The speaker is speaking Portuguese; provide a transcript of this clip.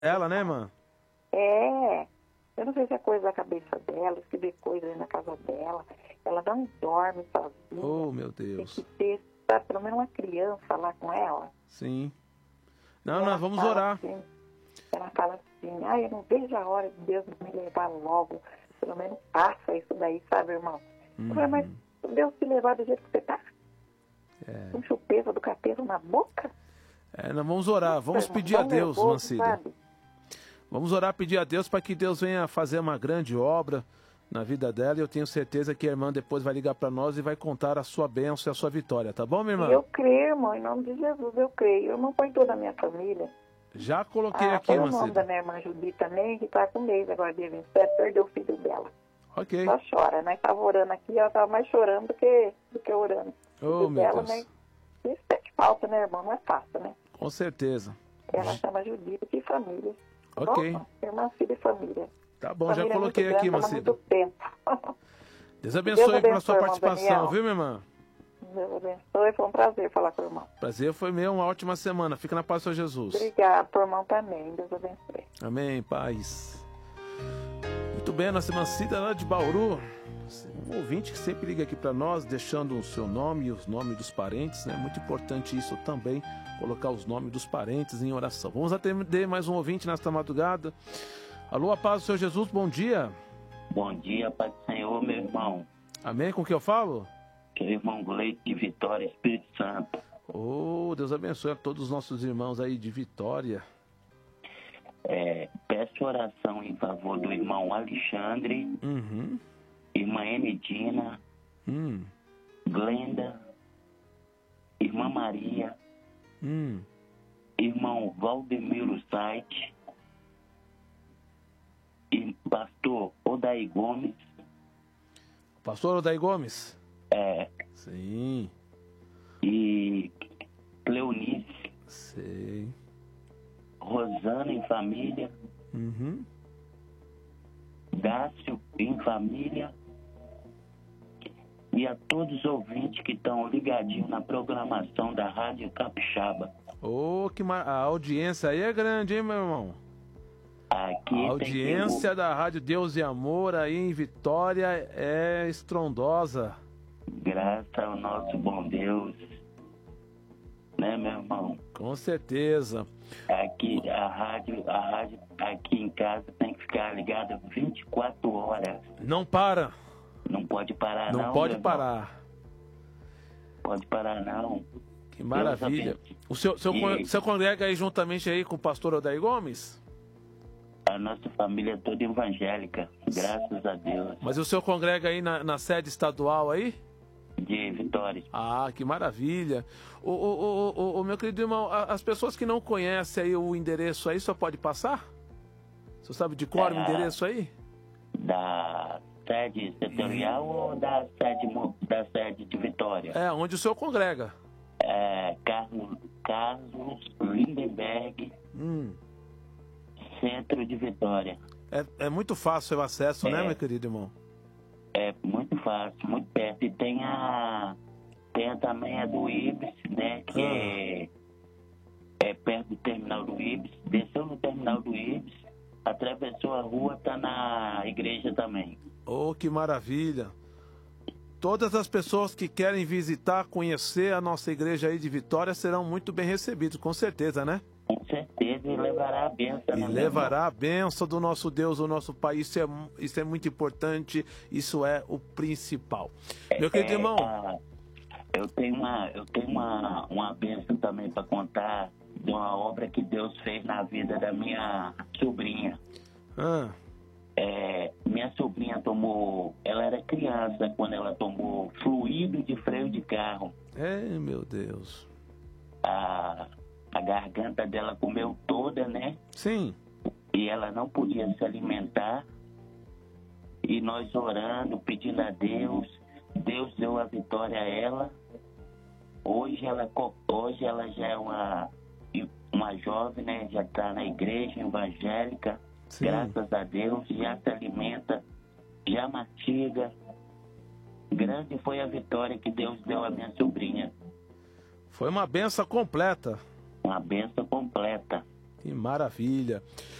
Ela, né, irmã? Eu não sei se é coisa da cabeça dela, se vê coisa aí na casa dela. Ela não dorme sozinha. Oh, meu Deus. Tem que ter, sabe, pelo menos uma criança lá com ela. Sim. Não, nós vamos orar. Assim, ela fala assim, eu não vejo a hora de Deus me levar logo. Pelo menos passa isso daí, sabe, irmão? Eu falei, mas se Deus te levar do jeito que você tá? Com chupeta do capeta na boca? Nós vamos orar, vamos pedir a Deus, Mancida. Vamos orar, pedir a Deus para que Deus venha fazer uma grande obra na vida dela. E eu tenho certeza que a irmã depois vai ligar para nós e vai contar a sua bênção e a sua vitória, tá bom, minha irmã? Eu creio, irmão, em nome de Jesus, eu creio. Eu não ponho toda a minha família. Já coloquei aqui, Mancida. O nome da Mancida. minha irmã Judite também, que tá com um mês agora, dia 27, perdeu o filho dela. Ok. Só chora, né? Tava orando aqui, ela tava mais chorando do que orando. Oh, meu dela, Deus. né? Isso é que falta, né, irmão? Não é fácil, né? Com certeza. Ela chama Judite de família. Ok. Nossa, irmã, filha e família. Tá bom, Família já coloquei muito aqui, grande, Mancida. muito tempo. Deus abençoe pela sua irmão participação, Daniel. viu, minha irmã? Deus abençoe, foi um prazer falar com o irmão. Prazer foi meu, uma ótima semana. Fica na paz do Senhor Jesus. Obrigado, pro irmão também. Deus abençoe. Amém, paz. Muito bem, nossa irmã Cida lá de Bauru. Um ouvinte que sempre liga aqui para nós, deixando o seu nome e os nomes dos parentes, né? Muito importante isso também, colocar os nomes dos parentes em oração. Vamos atender mais um ouvinte nesta madrugada. Alô, a paz do Senhor Jesus, bom dia. Bom dia, Pai do Senhor, meu irmão. Amém, com que eu falo? Que é o irmão Gleito de Vitória, Espírito Santo. Oh, Deus abençoe a todos os nossos irmãos aí de Vitória. Peço oração em favor do irmão Alexandre, irmã Enidina, Glenda, irmã Maria, irmão Valdemiro Site, e pastor Odaí Gomes. Pastor Odaí Gomes? Sim. E Cleonice. Sei. Rosana em família. Dácio em família. E a todos os ouvintes que estão ligadinhos na programação da Rádio Capixaba. A audiência aí é grande, hein, meu irmão? Aqui a audiência da Rádio Deus e Amor aí em Vitória é estrondosa. Graças ao nosso bom Deus. Né, meu irmão? Com certeza. Aqui, a rádio aqui em casa tem que ficar ligada 24 horas. Não para. Não pode parar, não. Não pode parar. Pode parar, não. Que maravilha. O seu congrega aí juntamente aí com o pastor Odaí Gomes? A nossa família é toda evangélica, graças a Deus. Mas o senhor congrega aí na sede estadual aí? De Vitória. Ah, que maravilha. O meu querido irmão, as pessoas que não conhecem aí o endereço aí, só pode passar? Você sabe de cor o endereço aí? Da sede setorial ou da sede de Vitória? Onde o senhor congrega. Carlos Lindenberg, centro de Vitória. É muito fácil o acesso, né, meu querido irmão? É muito fácil, muito perto. E tem também a do Ibis, né? Que é perto do terminal do Ibis. Desceu no terminal do Ibis, atravessou a rua, tá na igreja também. Oh, que maravilha! Todas as pessoas que querem visitar, conhecer a nossa igreja aí de Vitória serão muito bem recebidos, com certeza, né? Com certeza, e levará a bênção. E levará a bênção do nosso Deus, do nosso país. Isso é muito importante, isso é o principal. Meu querido irmão. Eu tenho uma bênção também para contar de uma obra que Deus fez na vida da minha sobrinha. Minha sobrinha ela era criança quando ela tomou fluido de freio de carro. Meu Deus. A garganta dela comeu toda, né? Sim. E ela não podia se alimentar. E nós orando, pedindo a Deus. Deus deu a vitória a ela. Hoje ela já é uma jovem, né? Já está na igreja evangélica. Sim. Graças a Deus. Já se alimenta, já mastiga. Grande foi a vitória que Deus deu à minha sobrinha. Foi uma benção completa. Uma benção completa. Que maravilha.